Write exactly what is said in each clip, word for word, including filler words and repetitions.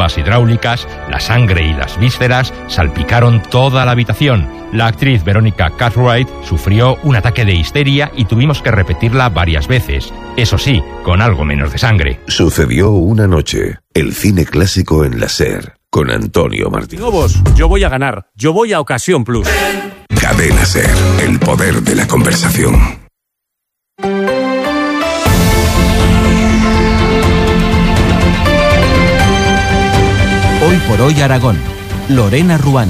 bombas hidráulicas, la sangre y las vísceras salpicaron toda la habitación. La actriz Veronica Cartwright sufrió un ataque de histeria y tuvimos que repetirla varias veces. Eso sí, con algo menos de sangre. Sucedió una noche. El cine clásico en la SER, con Antonio Martín. Lobos, yo voy a ganar. Yo voy a Ocasión Plus. Cadena SER, el poder de la conversación. Hoy por hoy Aragón. Lorena Ruano.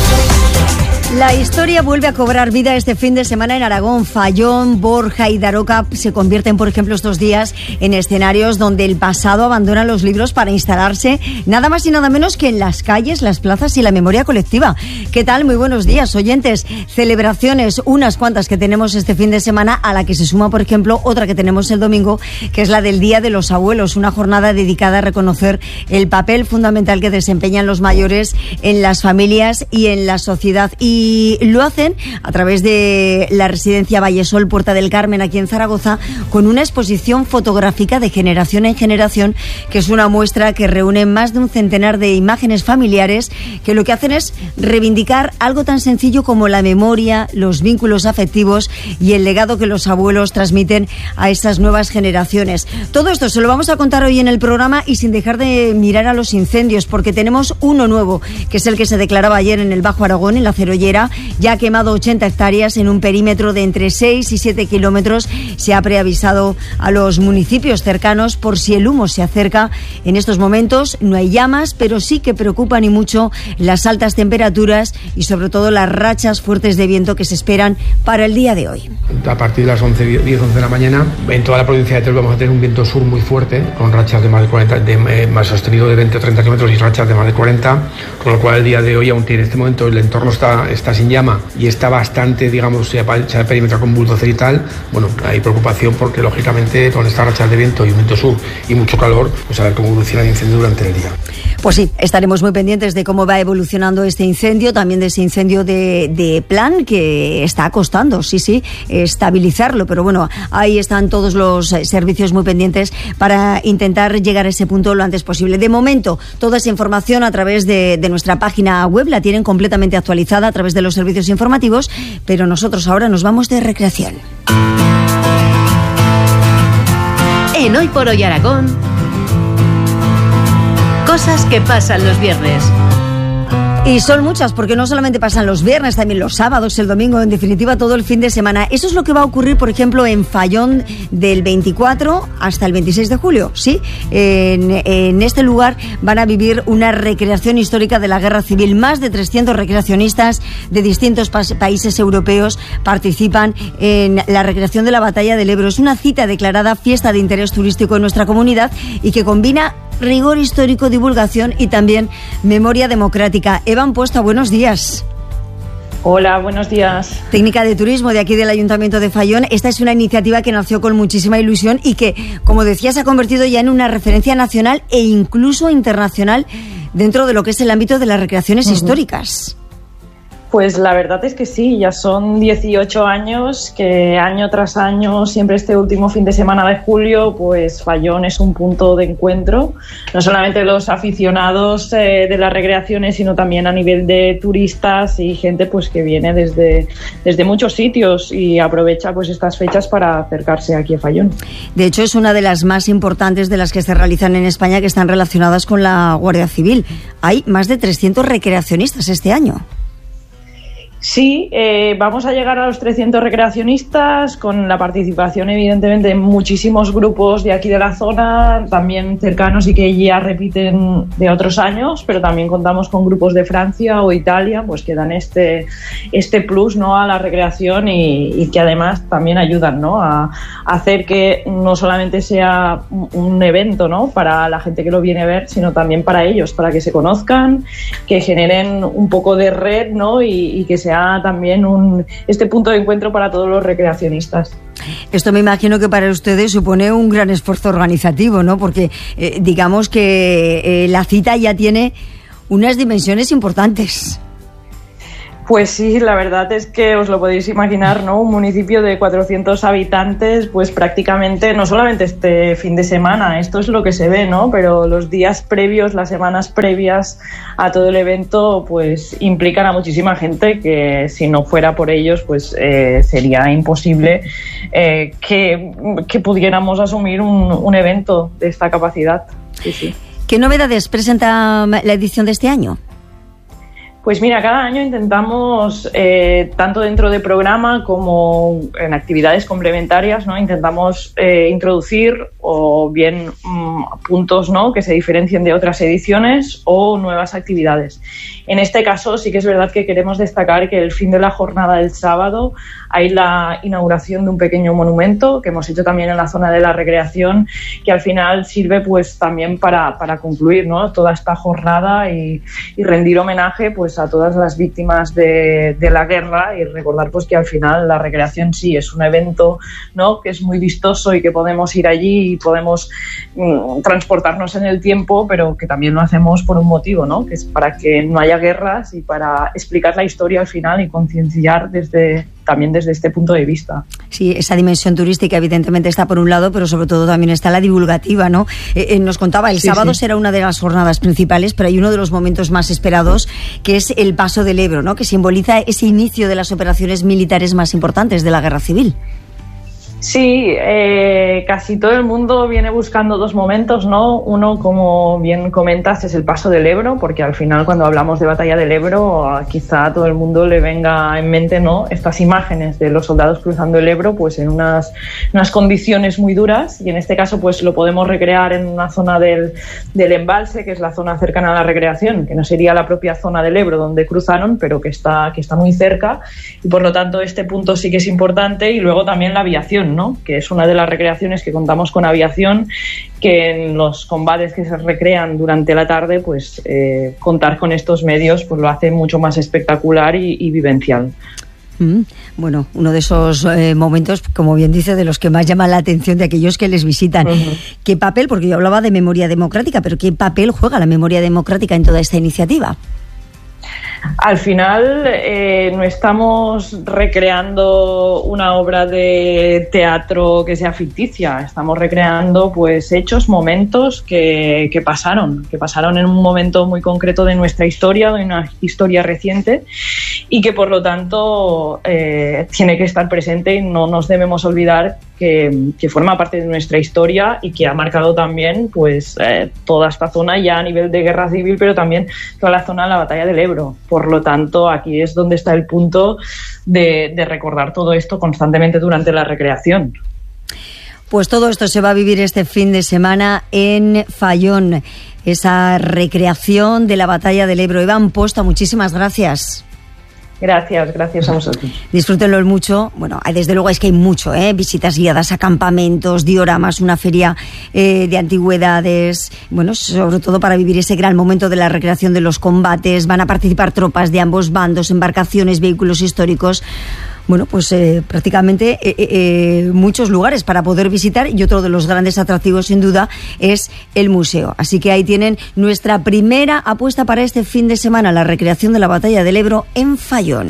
La historia vuelve a cobrar vida este fin de semana en Aragón. Fallón, Borja y Daroca se convierten, por ejemplo, estos días en escenarios donde el pasado abandona los libros para instalarse nada más y nada menos que en las calles, las plazas y la memoria colectiva. ¿Qué tal? Muy buenos días, oyentes. Celebraciones, unas cuantas que tenemos este fin de semana, a la que se suma, por ejemplo, otra que tenemos el domingo, que es la del Día de los Abuelos, una jornada dedicada a reconocer el papel fundamental que desempeñan los mayores en las familias y en la sociedad. Y Y lo hacen a través de la residencia Vallesol Puerta del Carmen, aquí en Zaragoza, con una exposición fotográfica de generación en generación, que es una muestra que reúne más de un centenar de imágenes familiares que lo que hacen es reivindicar algo tan sencillo como la memoria, los vínculos afectivos y el legado que los abuelos transmiten a esas nuevas generaciones. Todo esto se lo vamos a contar hoy en el programa, y sin dejar de mirar a los incendios, porque tenemos uno nuevo, que es el que se declaraba ayer en el Bajo Aragón, en la Cerollera. Ya ha quemado ochenta hectáreas en un perímetro de entre seis y siete kilómetros. Se ha preavisado a los municipios cercanos por si el humo se acerca. En estos momentos no hay llamas, pero sí que preocupan y mucho las altas temperaturas y sobre todo las rachas fuertes de viento que se esperan para el día de hoy. A partir de las once, diez, once de la mañana, en toda la provincia de Teruel vamos a tener un viento sur muy fuerte, con rachas de más de cuarenta, de, eh, más sostenido de veinte o treinta kilómetros y rachas de más de cuarenta, con lo cual el día de hoy, aunque en este momento el entorno está, está sin llama y está bastante, digamos, se ha perimetrado con bulldozer y tal, bueno, hay preocupación porque lógicamente con estas rachas de viento y un viento sur y mucho calor, pues a ver cómo evoluciona el incendio durante el día. Pues sí, estaremos muy pendientes de cómo va evolucionando este incendio, también de ese incendio de, de Plan, que está costando, sí, sí, estabilizarlo, pero bueno, ahí están todos los servicios muy pendientes para intentar llegar a ese punto lo antes posible. De momento, toda esa información a través de, de nuestra página web la tienen completamente actualizada a través de los servicios informativos, pero nosotros ahora nos vamos de recreación. En Hoy por Hoy Aragón, cosas que pasan los viernes. Y son muchas, porque no solamente pasan los viernes, también los sábados, el domingo, en definitiva todo el fin de semana. Eso es lo que va a ocurrir, por ejemplo, en Fallón del veinticuatro hasta el veintiséis de julio, ¿sí? En, en este lugar van a vivir una recreación histórica de la Guerra Civil. Más de trescientos recreacionistas de distintos pa- países europeos participan en la recreación de la Batalla del Ebro. Es una cita declarada fiesta de interés turístico en nuestra comunidad y que combina rigor histórico, divulgación y también memoria democrática. Eva Amposta, buenos días. Hola, buenos días. Técnica de turismo de aquí del Ayuntamiento de Fallón. Esta es una iniciativa que nació con muchísima ilusión y que, como decía, se ha convertido ya en una referencia nacional e incluso internacional dentro de lo que es el ámbito de las recreaciones uh-huh. históricas. Pues la verdad es que sí, ya son dieciocho años que año tras año, siempre este último fin de semana de julio, pues Fallón es un punto de encuentro, no solamente de los aficionados eh, de las recreaciones, sino también a nivel de turistas y gente pues que viene desde, desde muchos sitios y aprovecha pues estas fechas para acercarse aquí a Fallón. De hecho, es una de las más importantes de las que se realizan en España, que están relacionadas con la Guardia Civil. Hay más de trescientos recreacionistas este año. Sí, eh, vamos a llegar a los trescientos recreacionistas con la participación evidentemente de muchísimos grupos de aquí de la zona, también cercanos y que ya repiten de otros años, pero también contamos con grupos de Francia o Italia, pues que dan este este plus, ¿no?, a la recreación y, y que además también ayudan, ¿no?, a, a hacer que no solamente sea un evento, ¿no?, para la gente que lo viene a ver, sino también para ellos, para que se conozcan, que generen un poco de red, ¿no?, y, y que sea también un este punto de encuentro para todos los recreacionistas. Esto me imagino que para ustedes supone un gran esfuerzo organizativo, ¿no? Porque eh, digamos que eh, la cita ya tiene unas dimensiones importantes. Pues sí, la verdad es que os lo podéis imaginar, ¿no? Un municipio de cuatrocientos habitantes, pues prácticamente, no solamente este fin de semana, esto es lo que se ve, ¿no? Pero los días previos, las semanas previas a todo el evento, pues implican a muchísima gente que si no fuera por ellos, pues eh, sería imposible eh, que, que pudiéramos asumir un, un evento de esta capacidad. Sí, sí. ¿Qué novedades presenta la edición de este año? Pues mira, cada año intentamos, eh, tanto dentro del programa como en actividades complementarias, ¿no? Intentamos eh, introducir o bien mmm, puntos, ¿no?, que se diferencien de otras ediciones o nuevas actividades. En este caso sí que es verdad que queremos destacar que el fin de la jornada del sábado hay la inauguración de un pequeño monumento que hemos hecho también en la zona de la recreación, que al final sirve pues también para, para concluir, ¿no?, toda esta jornada y, y rendir homenaje pues a todas las víctimas de, de la guerra y recordar pues que al final la recreación sí es un evento, ¿no?, que es muy vistoso y que podemos ir allí y podemos mm, transportarnos en el tiempo, pero que también lo hacemos por un motivo, ¿no?, que es para que no haya guerras y para explicar la historia al final y concienciar desde también desde este punto de vista. Sí, esa dimensión turística evidentemente está por un lado, pero sobre todo también está la divulgativa, ¿no? Eh, eh, nos contaba, el sí, sábado sí. será una de las jornadas principales, pero hay uno de los momentos más esperados, que es el Paso del Ebro, ¿no?, que simboliza ese inicio de las operaciones militares más importantes de la Guerra Civil. Sí, eh, casi todo el mundo viene buscando dos momentos, ¿no? Uno, como bien comentas, es el Paso del Ebro, porque al final cuando hablamos de Batalla del Ebro, quizá a todo el mundo le venga en mente, ¿no?, estas imágenes de los soldados cruzando el Ebro pues en unas, unas condiciones muy duras, y en este caso pues lo podemos recrear en una zona del, del embalse, que es la zona cercana a la recreación, que no sería la propia zona del Ebro donde cruzaron, pero que está, que está muy cerca, y por lo tanto este punto sí que es importante. Y luego también la aviación, ¿no?, que es una de las recreaciones que contamos con aviación, que en los combates que se recrean durante la tarde, pues eh, contar con estos medios pues lo hace mucho más espectacular y, y vivencial. Mm, bueno, uno de esos eh, momentos, como bien dice, de los que más llaman la atención de aquellos que les visitan. Uh-huh. ¿Qué papel, porque yo hablaba de memoria democrática, pero qué papel juega la memoria democrática en toda esta iniciativa? Al final eh, no estamos recreando una obra de teatro que sea ficticia, estamos recreando pues hechos, momentos que, que pasaron, que pasaron en un momento muy concreto de nuestra historia, de una historia reciente, y que por lo tanto eh, tiene que estar presente y no nos debemos olvidar que, que forma parte de nuestra historia y que ha marcado también pues eh, toda esta zona ya a nivel de guerra civil, pero también toda la zona de la Batalla del Ebro. Por lo tanto, aquí es donde está el punto de, de recordar todo esto constantemente durante la recreación. Pues todo esto se va a vivir este fin de semana en Fallón, esa recreación de la Batalla del Ebro. Iván Posta, muchísimas gracias. Gracias, gracias a vosotros. Disfrútenlo mucho. Bueno, desde luego es que hay mucho, ¿eh? Visitas guiadas a campamentos, dioramas, una feria eh, de antigüedades. Bueno, sobre todo para vivir ese gran momento de la recreación de los combates. Van a participar tropas de ambos bandos, embarcaciones, vehículos históricos. Bueno, pues eh, prácticamente eh, eh, muchos lugares para poder visitar, y otro de los grandes atractivos sin duda es el museo. Así que ahí tienen nuestra primera apuesta para este fin de semana, la recreación de la Batalla del Ebro en Fallón.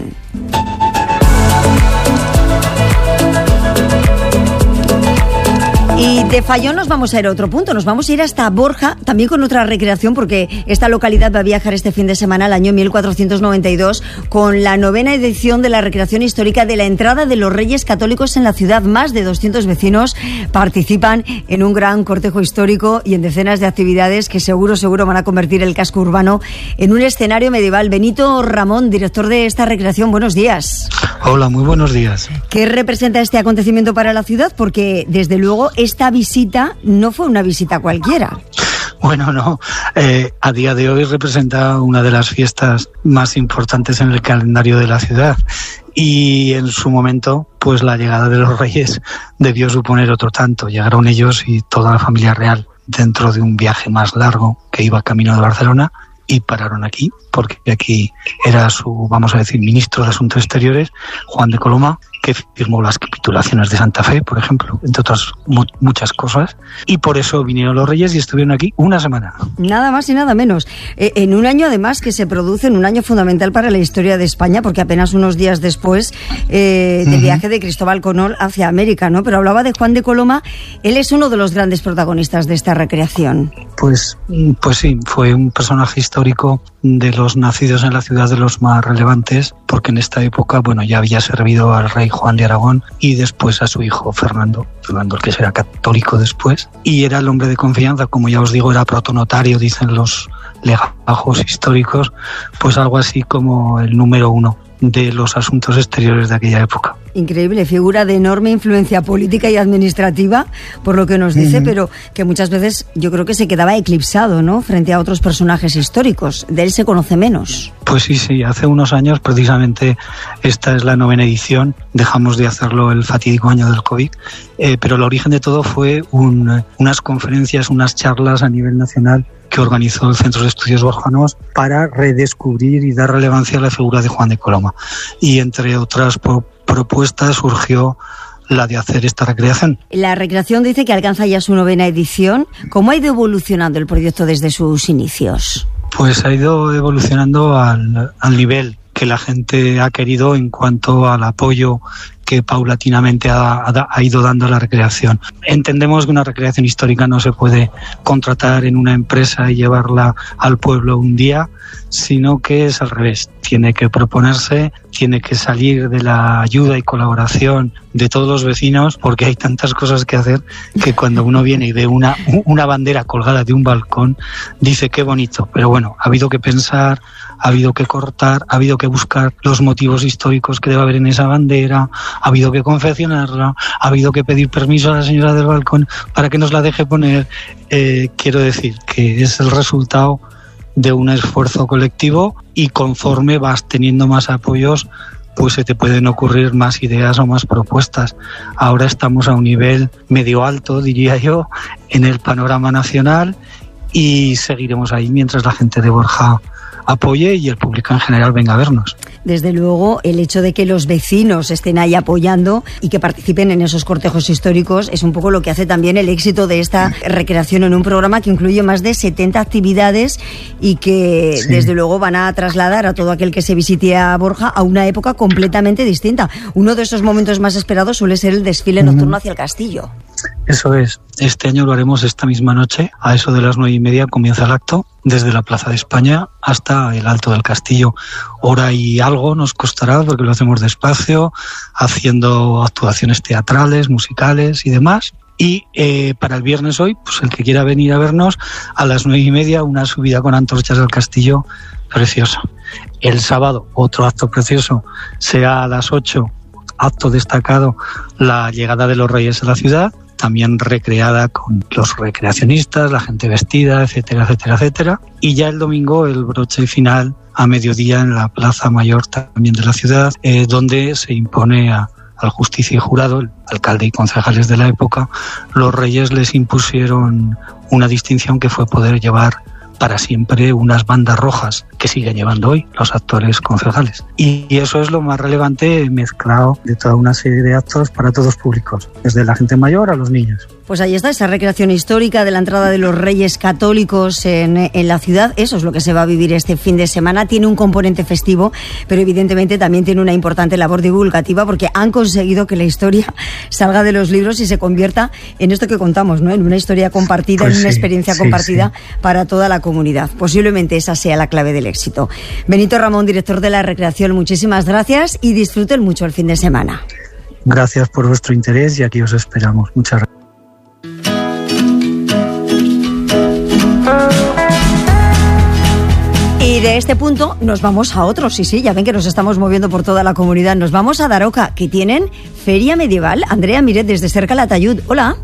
Y de Fallón nos vamos a ir a otro punto, nos vamos a ir hasta Borja, también con otra recreación, porque esta localidad va a viajar este fin de semana al año mil cuatrocientos noventa y dos con la novena edición de la recreación histórica de la entrada de los Reyes Católicos en la ciudad. Más de doscientos vecinos participan en un gran cortejo histórico y en decenas de actividades que seguro, seguro van a convertir el casco urbano en un escenario medieval. Benito Ramón, director de esta recreación, buenos días. Hola, muy buenos días. ¿Qué representa este acontecimiento para la ciudad? Porque desde luego esta visita no fue una visita cualquiera. Bueno, no. Eh, a día de hoy representa una de las fiestas más importantes en el calendario de la ciudad. Y en su momento, pues la llegada de los Reyes debió suponer otro tanto. Llegaron ellos y toda la familia real dentro de un viaje más largo que iba camino de Barcelona, y pararon aquí, porque aquí era su, vamos a decir, ministro de Asuntos Exteriores, Juan de Coloma, que firmó las capitulaciones de Santa Fe, por ejemplo, entre otras mu- muchas cosas, y por eso vinieron los reyes y estuvieron aquí una semana. Nada más y nada menos. Eh, en un año, además, que se produce, en un año fundamental para la historia de España, porque apenas unos días después eh, del uh-huh. viaje de Cristóbal Colón hacia América, ¿no? Pero hablaba de Juan de Coloma, él es uno de los grandes protagonistas de esta recreación. Pues, pues sí, fue un personaje histórico de los nacidos en la ciudad, de los más relevantes, porque en esta época, bueno, ya había servido al rey Juan de Aragón y después a su hijo Fernando, Fernando el que será católico después, y era el hombre de confianza, como ya os digo, era protonotario, dicen los legajos históricos, pues algo así como el número uno de los asuntos exteriores de aquella época. Increíble, figura de enorme influencia política y administrativa, por lo que nos dice, uh-huh. pero que muchas veces yo creo que se quedaba eclipsado, ¿no?, frente a otros personajes históricos. De él se conoce menos. Pues sí, sí, hace unos años, precisamente esta es la novena edición, dejamos de hacerlo el fatídico año del COVID, eh, pero el origen de todo fue un, unas conferencias, unas charlas a nivel nacional que organizó el Centro de Estudios Borjanos para redescubrir y dar relevancia a la figura de Juan de Coloma. Y entre otras pro- propuestas surgió la de hacer esta recreación. La recreación dice que alcanza ya su novena edición. ¿Cómo ha ido evolucionando el proyecto desde sus inicios? Pues ha ido evolucionando al, al nivel que la gente ha querido en cuanto al apoyo que paulatinamente ha, ha, ha ido dando a la recreación. Entendemos que una recreación histórica no se puede contratar en una empresa y llevarla al pueblo un día, sino que es al revés. Tiene que proponerse, tiene que salir de la ayuda y colaboración de todos los vecinos, porque hay tantas cosas que hacer que cuando uno viene y ve una, una bandera colgada de un balcón, dice qué bonito. Pero bueno, ha habido que pensar, ha habido que cortar, ha habido que buscar los motivos históricos que debe haber en esa bandera, ha habido que confeccionarla, ha habido que pedir permiso a la señora del balcón para que nos la deje poner. Eh, quiero decir que es el resultado de un esfuerzo colectivo, y conforme vas teniendo más apoyos, pues se te pueden ocurrir más ideas o más propuestas. Ahora estamos a un nivel medio alto, diría yo, en el panorama nacional, y seguiremos ahí mientras la gente de Borja apoye y el público en general venga a vernos. Desde luego, el hecho de que los vecinos estén ahí apoyando y que participen en esos cortejos históricos es un poco lo que hace también el éxito de esta recreación en un programa que incluye más de setenta actividades y que sí, desde luego van a trasladar a todo aquel que se visite a Borja a una época completamente distinta. Uno de esos momentos más esperados suele ser el desfile nocturno hacia el castillo. Eso es. Este año lo haremos esta misma noche. A eso de las nueve y media comienza el acto, desde la Plaza de España hasta el Alto del Castillo. Hora y algo nos costará, porque lo hacemos despacio, haciendo actuaciones teatrales, musicales y demás. Y eh, para el viernes hoy, pues el que quiera venir a vernos, a las nueve y media, una subida con antorchas al castillo preciosa. El sábado, otro acto precioso, será a las ocho, acto destacado, la llegada de los Reyes a la ciudad, también recreada con los recreacionistas, la gente vestida, etcétera, etcétera, etcétera. Y ya el domingo el broche final a mediodía en la Plaza Mayor también de la ciudad, eh, donde se impone a, al justicia y jurado, el alcalde y concejales de la época. Los Reyes les impusieron una distinción que fue poder llevar para siempre unas bandas rojas que siguen llevando hoy los actuales concejales. Y eso es lo más relevante, mezclado de toda una serie de actos para todos públicos, desde la gente mayor a los niños. Pues ahí está esa recreación histórica de la entrada de los Reyes Católicos en, en la ciudad. Eso es lo que se va a vivir este fin de semana. Tiene un componente festivo, pero evidentemente también tiene una importante labor divulgativa, porque han conseguido que la historia salga de los libros y se convierta en esto que contamos, ¿no? En una historia compartida, pues en una sí, experiencia sí, compartida sí. para toda la comunidad. Posiblemente esa sea la clave del éxito. Benito Ramón, director de la recreación, muchísimas gracias y disfruten mucho el fin de semana. Gracias por vuestro interés y aquí os esperamos. Muchas gracias. Y de este punto nos vamos a otro, sí, sí, ya ven que nos estamos moviendo por toda la comunidad. Nos vamos a Daroca, que tienen feria medieval. Andrea Miret, desde cerca, Latayud. Hola.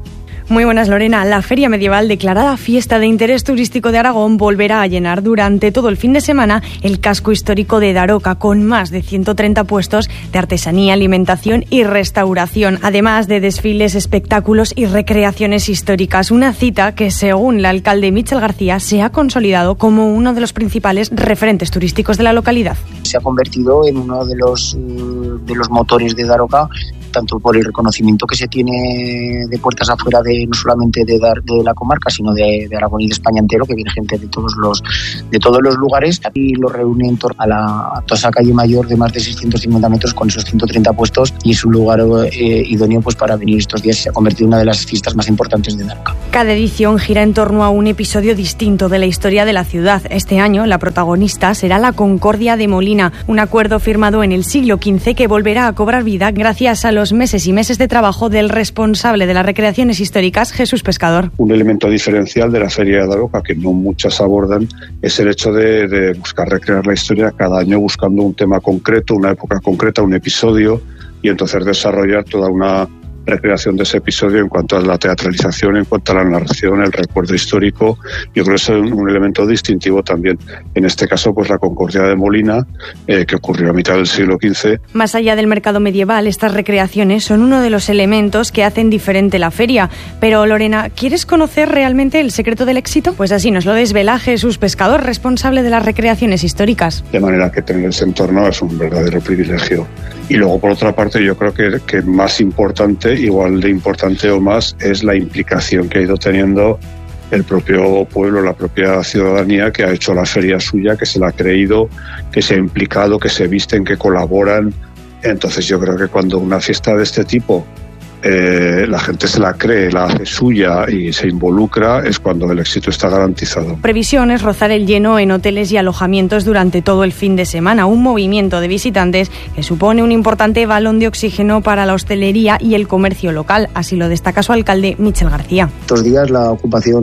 Muy buenas, Lorena. La Feria Medieval, declarada Fiesta de Interés Turístico de Aragón, volverá a llenar durante todo el fin de semana el casco histórico de Daroca, con más de ciento treinta puestos de artesanía, alimentación y restauración, además de desfiles, espectáculos y recreaciones históricas. Una cita que, según el alcalde Michel García, se ha consolidado como uno de los principales referentes turísticos de la localidad. Se ha convertido en uno de los, de los motores de Daroca, tanto por el reconocimiento que se tiene de puertas afuera de no solamente de, Dar, de la comarca, sino de, de Aragón y de España entero, que viene gente de todos los de todos los lugares, y lo reúne en torno a la a toda esa calle mayor de más de seiscientos cincuenta metros con esos ciento treinta puestos, y es un lugar eh, idóneo pues para venir estos días. Se ha convertido en una de las fiestas más importantes de Daroca. Cada edición gira en torno a un episodio distinto de la historia de la ciudad. Este año la protagonista será la Concordia de Molina, un acuerdo firmado en el siglo quince que volverá a cobrar vida gracias a los los meses y meses de trabajo del responsable de las recreaciones históricas, Jesús Pescador. Un elemento diferencial de la Feria de Daroca, que no muchas abordan, es el hecho de, de buscar recrear la historia cada año buscando un tema concreto, una época concreta, un episodio, y entonces desarrollar toda una recreación de ese episodio en cuanto a la teatralización, en cuanto a la narración, el recuerdo histórico. Yo creo que es un, un elemento distintivo también. En este caso, pues la Concordia de Molina, eh, que ocurrió a mitad del siglo quince. Más allá del mercado medieval, estas recreaciones son uno de los elementos que hacen diferente la feria. Pero, Lorena, ¿quieres conocer realmente el secreto del éxito? Pues así nos lo desvela Jesús Pescador, responsable de las recreaciones históricas. De manera que tener ese entorno es un verdadero privilegio. Y luego, por otra parte, yo creo que, que más importante, igual de importante o más, es la implicación que ha ido teniendo el propio pueblo, la propia ciudadanía, que ha hecho la feria suya, que se la ha creído, que se ha implicado, que se visten, que colaboran. Entonces yo creo que cuando una fiesta de este tipo eh, la gente se la cree, la hace suya y se involucra, es cuando el éxito está garantizado. Previsión es rozar el lleno en hoteles y alojamientos durante todo el fin de semana, un movimiento de visitantes que supone un importante balón de oxígeno para la hostelería y el comercio local, así lo destaca su alcalde Michel García. Estos días la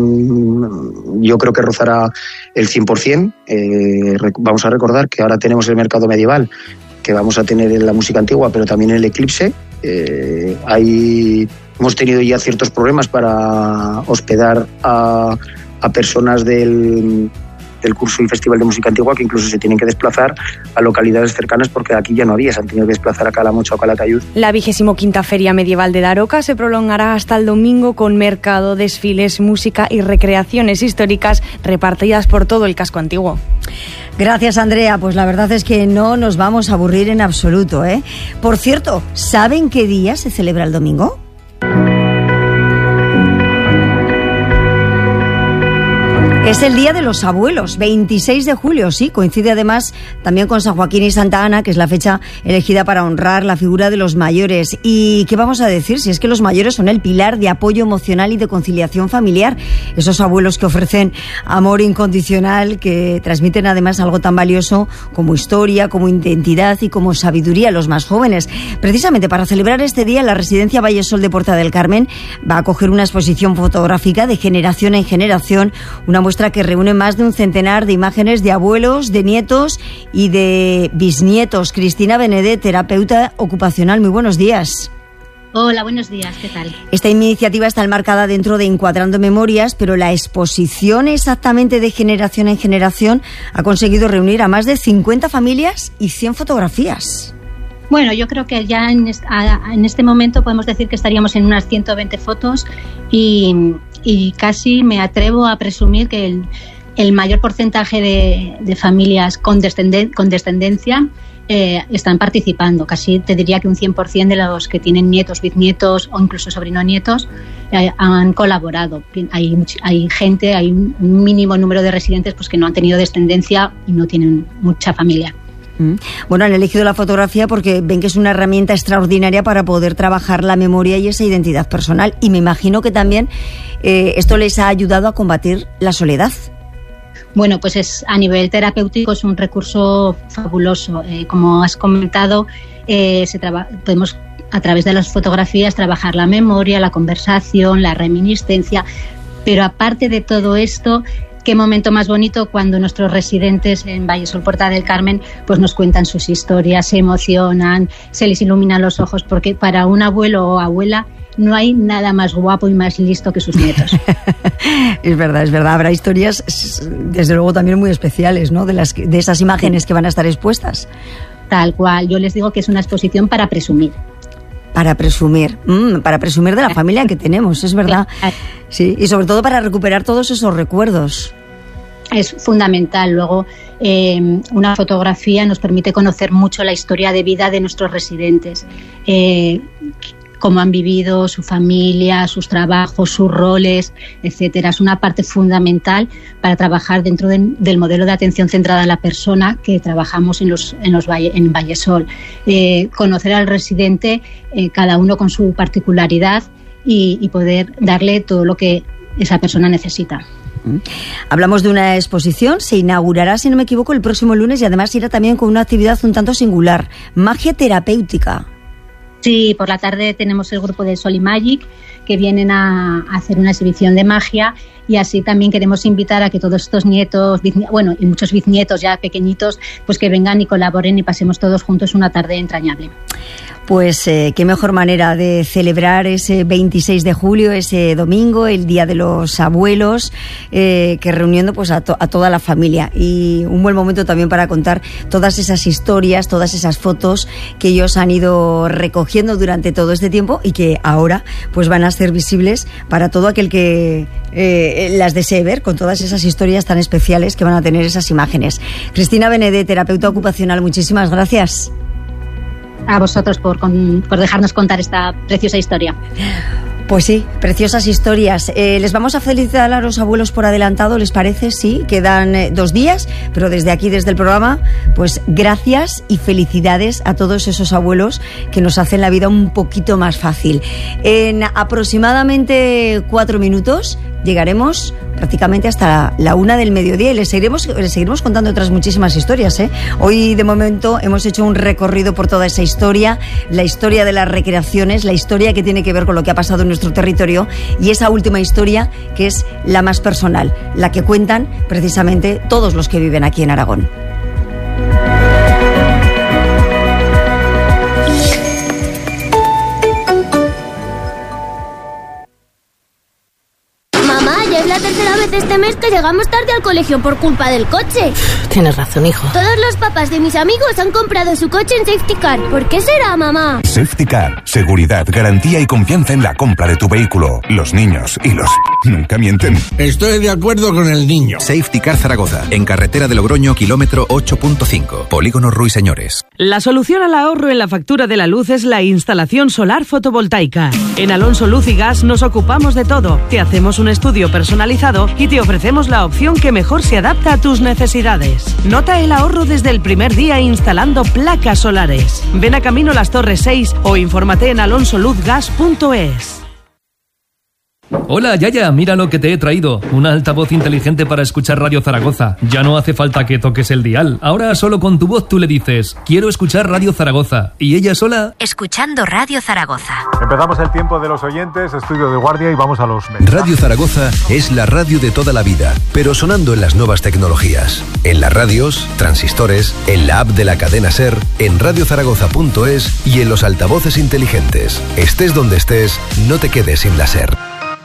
ocupación yo creo que rozará el cien por ciento. Eh, vamos a recordar que ahora tenemos el mercado medieval, que vamos a tener en la música antigua, pero también en el eclipse. Eh, hay, hemos tenido ya ciertos problemas para hospedar a, a personas del, del curso y festival de música antigua, que incluso se tienen que desplazar a localidades cercanas porque aquí ya no había, se han tenido que desplazar a Calamocha o Calatayud. La vigésimo quinta Feria Medieval de Daroca se prolongará hasta el domingo con mercado, desfiles, música y recreaciones históricas repartidas por todo el casco antiguo. Gracias, Andrea. Pues la verdad es que no nos vamos a aburrir en absoluto, ¿eh? Por cierto, ¿saben qué día se celebra el domingo? Es el Día de los Abuelos, veintiséis de julio, sí, coincide además también con San Joaquín y Santa Ana, que es la fecha elegida para honrar la figura de los mayores. ¿Y qué vamos a decir? Si es que los mayores son el pilar de apoyo emocional y de conciliación familiar, esos abuelos que ofrecen amor incondicional, que transmiten además algo tan valioso como historia, como identidad y como sabiduría a los más jóvenes. Precisamente para celebrar este día, la Residencia Vallesol de Puerta del Carmen va a acoger una exposición fotográfica de generación en generación, una muestra que reúne más de un centenar de imágenes de abuelos, de nietos y de bisnietos. Cristina Benedet, terapeuta ocupacional, muy buenos días. Hola, buenos días, ¿qué tal? Esta iniciativa está enmarcada dentro de Encuadrando Memorias, pero la exposición exactamente de generación en generación ha conseguido reunir a más de cincuenta familias y cien fotografías. Bueno, yo creo que ya en este momento podemos decir que estaríamos en unas ciento veinte fotos y, y casi me atrevo a presumir que el, el mayor porcentaje de, de familias con, descenden, con descendencia eh, están participando. Casi te diría que un cien por ciento de los que tienen nietos, bisnietos o incluso sobrino-nietos eh, han colaborado. Hay, hay gente, hay un mínimo número de residentes pues, que no han tenido descendencia y no tienen mucha familia. Bueno, han elegido la fotografía porque ven que es una herramienta extraordinaria para poder trabajar la memoria y esa identidad personal. Y me imagino que también eh, esto les ha ayudado a combatir la soledad. Bueno, pues es a nivel terapéutico es un recurso fabuloso. Eh, como has comentado, eh, se traba- podemos a través de las fotografías trabajar la memoria, la conversación, la reminiscencia. Pero aparte de todo esto, qué momento más bonito cuando nuestros residentes en Vallesol Puerta del Carmen pues nos cuentan sus historias, se emocionan, se les iluminan los ojos, porque para un abuelo o abuela no hay nada más guapo y más listo que sus nietos. Es verdad, es verdad. Habrá historias, desde luego, también muy especiales, ¿no? De, las, de esas imágenes que van a estar expuestas. Tal cual. Yo les digo que es una exposición para presumir. Para presumir, mm, para presumir de la familia que tenemos, es verdad. Sí, y sobre todo para recuperar todos esos recuerdos. Es fundamental. Luego, eh, una fotografía nos permite conocer mucho la historia de vida de nuestros residentes. Eh, cómo han vivido, su familia, sus trabajos, sus roles, etcétera. Es una parte fundamental para trabajar dentro de, del modelo de atención centrada en la persona que trabajamos en los en los valle, en Vallesol. Eh, conocer al residente, eh, cada uno con su particularidad y, y poder darle todo lo que esa persona necesita. Hablamos de una exposición, se inaugurará, si no me equivoco, el próximo lunes y además irá también con una actividad un tanto singular, magia terapéutica. Sí, por la tarde tenemos el grupo de Sol y Magic que vienen a, a hacer una exhibición de magia y así también queremos invitar a que todos estos nietos, bueno, y muchos bisnietos ya pequeñitos, pues que vengan y colaboren y pasemos todos juntos una tarde entrañable. Pues eh, qué mejor manera de celebrar ese veintiséis de julio, ese domingo, el Día de los Abuelos, eh, que reuniendo pues a, to- a toda la familia, y un buen momento también para contar todas esas historias, todas esas fotos que ellos han ido recogiendo durante todo este tiempo y que ahora pues van a ser visibles para todo aquel que eh, las desee ver, con todas esas historias tan especiales que van a tener esas imágenes. Cristina Benedé, terapeuta ocupacional, muchísimas gracias. A vosotros por, con, por dejarnos contar esta preciosa historia. Pues sí, preciosas historias. Eh, les vamos a felicitar a los abuelos por adelantado, ¿les parece? Sí, quedan eh, dos días, pero desde aquí, desde el programa, pues gracias y felicidades a todos esos abuelos que nos hacen la vida un poquito más fácil. En aproximadamente cuatro minutos llegaremos prácticamente hasta la una del mediodía y les seguiremos, les seguiremos contando otras muchísimas historias, ¿eh? Hoy, de momento, hemos hecho un recorrido por toda esa historia, la historia de las recreaciones, la historia que tiene que ver con lo que ha pasado en nuestro territorio y esa última historia que es la más personal, la que cuentan precisamente todos los que viven aquí en Aragón. Tercera vez este mes que llegamos tarde al colegio por culpa del coche. Tienes razón, hijo. Todos los papás de mis amigos han comprado su coche en Safety Car. ¿Por qué será, mamá? Safety Car. Seguridad, garantía y confianza en la compra de tu vehículo. Los niños y los... nunca mienten. Estoy de acuerdo con el niño. Safety Car Zaragoza. En carretera de Logroño, kilómetro ocho punto cinco. Polígono Ruiseñores. La solución al ahorro en la factura de la luz es la instalación solar fotovoltaica. En Alonso Luz y Gas nos ocupamos de todo. Te hacemos un estudio personalizado y te ofrecemos la opción que mejor se adapta a tus necesidades. Nota el ahorro desde el primer día instalando placas solares. Ven a Camino Las Torres seis o infórmate en alonso luz gas punto es. Hola, Yaya, mira lo que te he traído. Un altavoz inteligente para escuchar Radio Zaragoza. Ya no hace falta que toques el dial. Ahora solo con tu voz tú le dices, quiero escuchar Radio Zaragoza. Y ella sola... Escuchando Radio Zaragoza. Empezamos el tiempo de los oyentes, estudio de guardia y vamos a los mensajes. Radio Zaragoza es la radio de toda la vida, pero sonando en las nuevas tecnologías. En las radios, transistores, en la app de la cadena SER, en radio zaragoza punto es y en los altavoces inteligentes. Estés donde estés, no te quedes sin la SER.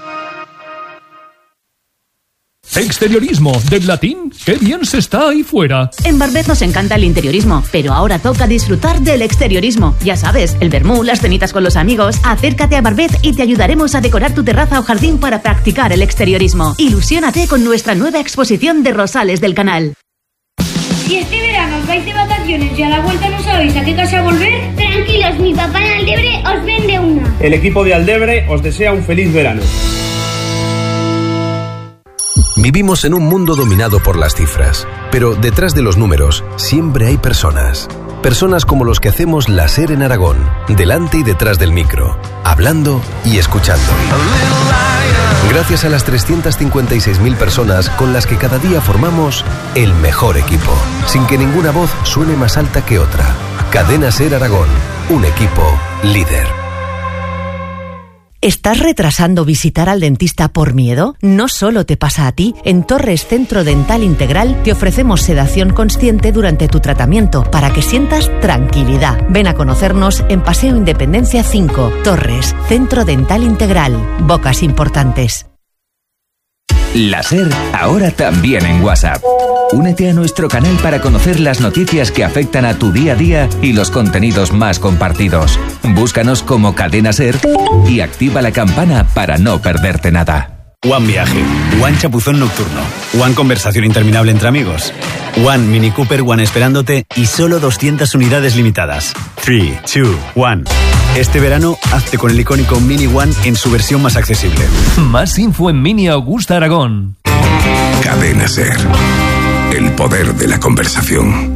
Exteriorismo, del latín, qué bien se está ahí fuera. En Barbet nos encanta el interiorismo, pero ahora toca disfrutar del exteriorismo. Ya sabes, el vermú, las cenitas con los amigos. Acércate a Barbet y te ayudaremos a decorar tu terraza o jardín para practicar el exteriorismo. Ilusiónate con nuestra nueva exposición de rosales del canal. Si este verano os vais de vacaciones y a la vuelta no sabéis a qué casa volver, tranquilos, mi papá en Aldebre os vende una. El equipo de Aldebre os desea un feliz verano. Vivimos en un mundo dominado por las cifras, pero detrás de los números siempre hay personas. Personas como los que hacemos la SER en Aragón, delante y detrás del micro, hablando y escuchando. Gracias a las trescientas cincuenta y seis mil personas con las que cada día formamos el mejor equipo, sin que ninguna voz suene más alta que otra. Cadena SER Aragón, un equipo líder. ¿Estás retrasando visitar al dentista por miedo? No solo te pasa a ti. En Torres Centro Dental Integral te ofrecemos sedación consciente durante tu tratamiento para que sientas tranquilidad. Ven a conocernos en Paseo Independencia cinco. Torres Centro Dental Integral. Bocas importantes. La SER, ahora también en WhatsApp. Únete a nuestro canal para conocer las noticias que afectan a tu día a día y los contenidos más compartidos. Búscanos como Cadena SER y activa la campana para no perderte nada. One Viaje, One Chapuzón Nocturno, One Conversación Interminable entre amigos, One Mini Cooper One esperándote y solo doscientas unidades limitadas. tres, dos, uno. Este verano, hazte con el icónico Mini One en su versión más accesible. Más info en Mini Augusta Aragón. Cadena SER. El poder de la conversación.